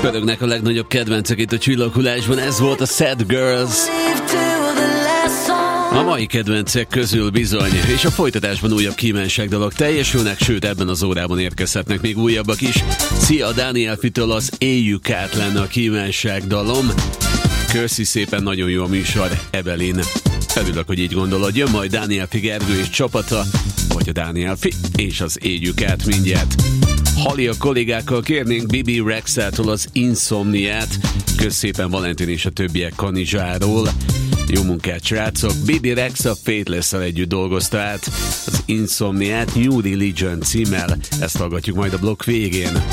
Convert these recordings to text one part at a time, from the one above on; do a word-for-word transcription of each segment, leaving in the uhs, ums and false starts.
Pörögnek a legnagyobb kedvencek itt a Csillaghullásban, ez volt a Sad Girls. A mai kedvencek közül bizony, és a folytatásban újabb kívánságdalok teljesülnek, sőt ebben az órában érkezhetnek még újabbak is. Szia, Daniel Fitől az Éljük át lenne a kívánságdalom. Köszi szépen, nagyon jó a műsor, Evelyn. Örülök, hogy így gondolod, jön majd Daniel Fi Gergő és csapata, vagy a Daniel Fi és az Éljük át mindjárt. Hali a kollégákkal kérnénk Bibi Rexától az Insomniát. Kösz szépen Valentin és a többiek Kanizsáról. Jó munkát, srácok! Bibi Rex a Faithless-szel együtt dolgozta át az Insomniát New Religion címmel. Ezt hallgatjuk majd a blokk végén.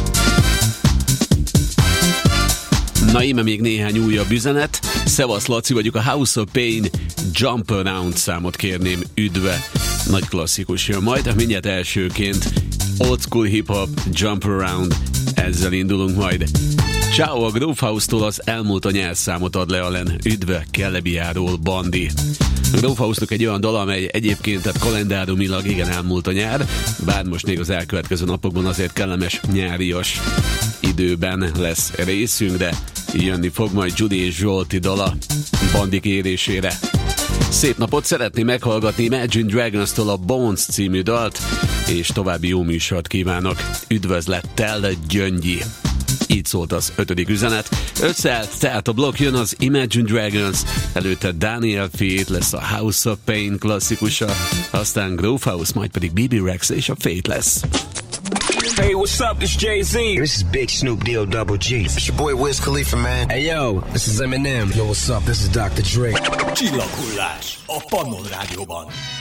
Na íme még néhány újabb üzenet. Szevasz, Laci, vagyok, a House of Pain Jump Around számot kérném, üdve. Nagy klasszikus jön majd, mindjárt elsőként Old School Hip Hop Jump Around. Ezzel indulunk majd. Ciao, a Groove House-tól az Elmúlt a nyár számot ad le Alen, üdve Kelebiáról, Bandi. A Groove House-nak egy olyan dal, amely egyébként tehát kalendárumilag igen elmúlt a nyár, bár most még az elkövetkező napokban azért kellemes nyárias időben lesz részünk, de jönni fog majd Judy és Zsolti dala Bandi kérésére. Szép napot, szeretném meghallgatni Imagine Dragons-tól a Bones című dalt, és további jó műsort kívánok. Üdvözlettel, Gyöngyi! Így szólt az ötödik üzenet. Összeállt, tehát a blokk, jön az Imagine Dragons, előtte Daniel Fi, lesz a House of Pain klasszikusa, aztán Groove House, majd pedig Bibi Rex és a Faithless. Hey, what's up? This Jay-Z. This is Big Snoop Deal Double G. It's your boy Wiz Khalifa, man. Hey, yo, this is Eminem. Yo, what's up? This is doctor Dre. Csillaghullás a Pannon Rádióban.